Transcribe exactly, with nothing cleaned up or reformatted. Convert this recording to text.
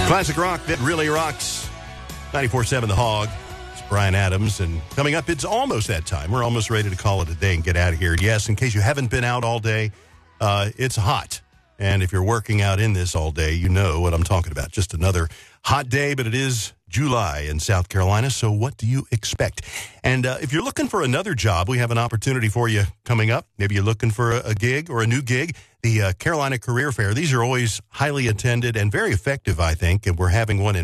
Classic rock that really rocks. ninety-four seven The Hog. It's Brian Adams. And coming up, it's almost that time. We're almost ready to call it a day and get out of here. Yes, in case you haven't been out all day, uh, it's hot. And if you're working out in this all day, you know what I'm talking about. Just another hot day, but it is July in South Carolina. So what do you expect? And uh, if you're looking for another job, we have an opportunity for you coming up. Maybe you're looking for a, a gig or a new gig. The uh, Carolina Career Fair. These are always highly attended and very effective, I think. And we're having one in